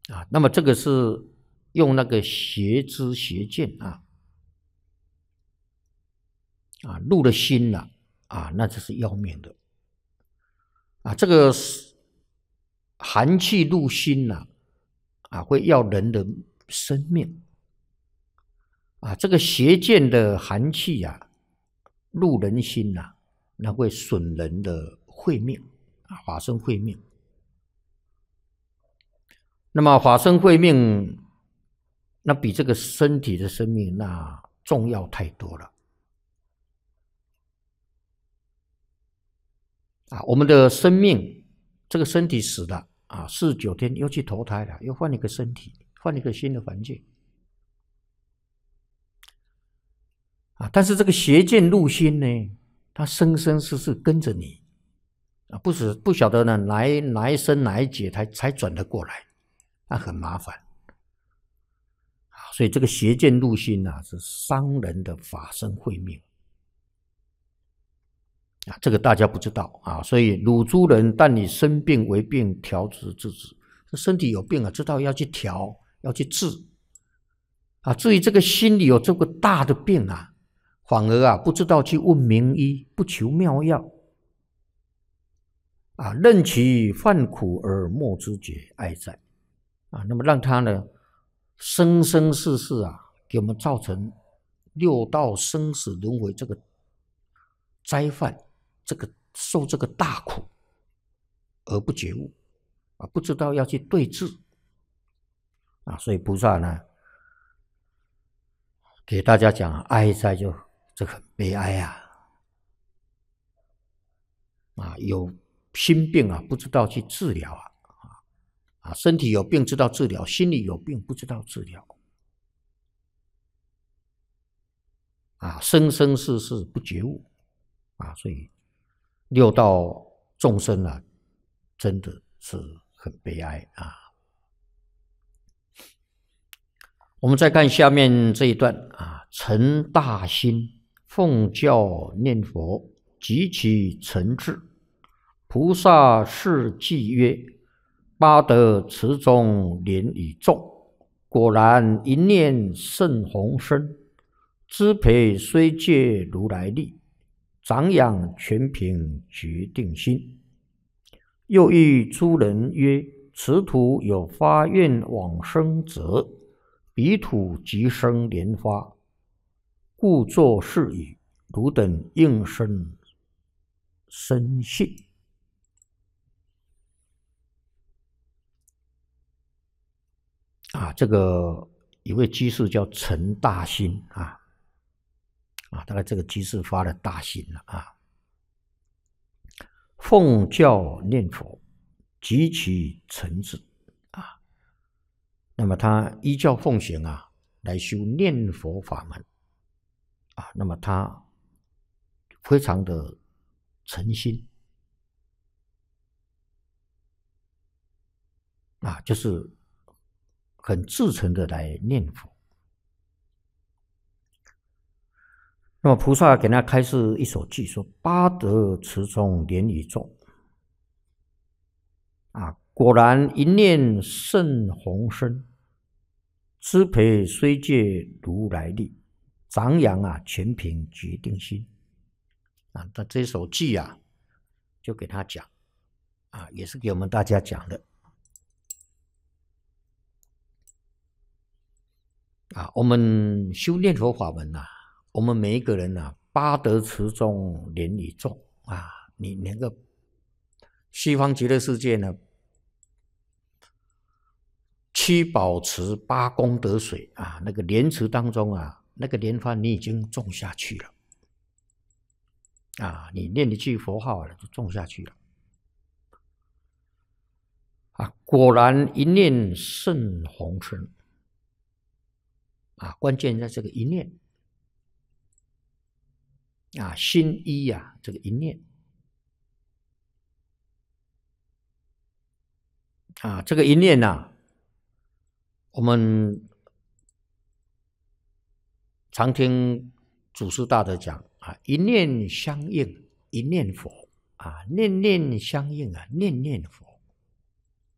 那么这个是用那个邪知邪见入了心了那就是要命的这个寒气入心了会要人的生命这个邪见的寒气入人心那会损人的慧命法身慧命。那么法身慧命，那比这个身体的生命那重要太多了我们的生命，这个身体死了49天又去投胎了，又换一个身体，换一个新的环境但是这个邪见入心呢，它生生世世跟着你不晓得呢哪一生哪一劫才转得过来很麻烦所以这个邪见入心是伤人的法身慧命这个大家不知道所以汝诸人，但以生病为病，调治治之。身体有病知道要去调，要去治至于这个心里有这个大的病反而不知道去问名医，不求妙药任其患苦而莫知觉，哀哉那么让他呢生生世世给我们造成六道生死轮回这个灾患，受这个大苦而不觉悟不知道要去对治所以菩萨呢给大家讲哀哉，这很悲哀有心病不知道去治疗身体有病知道治疗，心里有病不知道治疗生生世世不觉悟所以六道众生真的是很悲哀我们再看下面这一段诚大心，奉教念佛，极其诚挚。菩萨示偈曰：八德池中莲已种，果然一念胜宏深。知培虽借如来力，长养全凭决定心。又欲诸人曰：此土有发愿往生者，彼土即生莲花，故作是语，汝等应生深信。这个一位居士叫陈大心大概这个居士发了大心了奉教念佛，极其诚挚那么他依教奉行来修念佛法门那么他非常的诚心就是很至诚的来念佛。那么菩萨给他开示一首偈，说：八德池中莲已种果然一念胜宏深。知培虽借如来力，长养全凭决定心那这首偈就给他讲也是给我们大家讲的我们修念佛法门我们每一个人八德池中莲已种你那个西方极乐世界呢7宝池8功德水那个莲池当中那个莲花你已经种下去了你念一句佛号就种下去了果然一念胜宏深关键在这个一念心一这个一念这个一念我们常听祖师大德讲一念相应一念佛念念相应念念佛